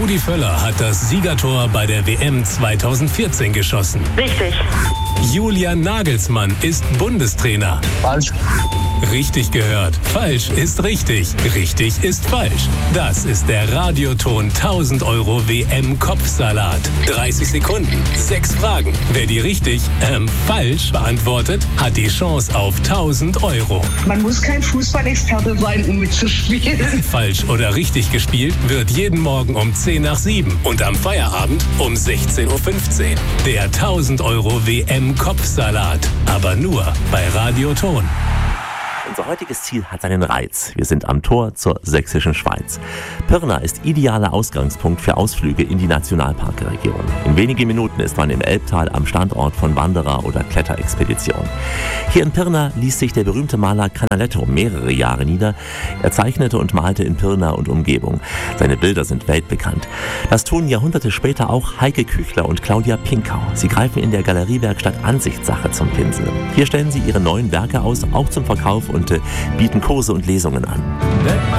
Rudi Völler hat das Siegertor bei der WM 2014 geschossen. Richtig. Julian Nagelsmann ist Bundestrainer. Falsch. Richtig gehört. Falsch ist richtig. Richtig ist falsch. Das ist der Radioton 1000 € WM-Kopfsalat. 30 Sekunden, 6 Fragen. Wer die richtig, falsch beantwortet, hat die Chance auf 1000 €. Man muss kein Fußballexperte sein, um mitzuspielen. Falsch oder richtig gespielt wird jeden Morgen um 10 nach 7 und am Feierabend um 16:15 Uhr. Der 1000 € WM-Kopfsalat. Aber nur bei Radioton. Unser heutiges Ziel hat seinen Reiz. Wir sind am Tor zur sächsischen Schweiz. Pirna ist idealer Ausgangspunkt für Ausflüge in die Nationalparkregion. In wenigen Minuten ist man im Elbtal am Standort von Wanderer- oder Kletterexpeditionen. Hier in Pirna ließ sich der berühmte Maler Canaletto mehrere Jahre nieder. Er zeichnete und malte in Pirna und Umgebung. Seine Bilder sind weltbekannt. Das tun Jahrhunderte später auch Heike Küchler und Claudia Pinkau. Sie greifen in der Galeriewerkstatt Ansichtssache zum Pinsel. Hier stellen sie ihre neuen Werke aus, auch zum Verkauf, und bieten Kurse und Lesungen an.